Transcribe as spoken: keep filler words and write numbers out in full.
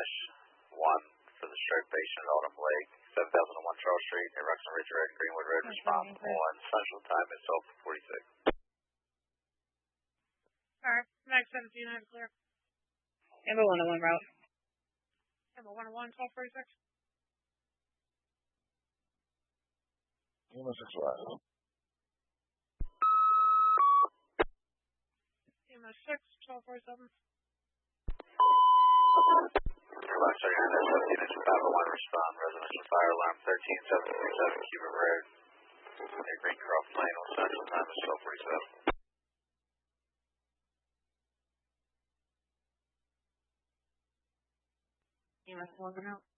dash one for the stroke patient at Autumn Lake, seven thousand one Charles Street, near Roxon Ridge Road, Greenwood Road. Response on Central Time is twelve forty-six. Alright, next seventeen is clear. Amber one oh one route. Amber one oh one, twelve forty-six. Lima six five. Lima six, twelve forty-seven. Left second, seventeen inch five oh one, respond, residential fire alarm thirteen seven forty-seven, Cuba Road, near Greencroft Lane, on Central Time is twelve forty-seven. Lima one out.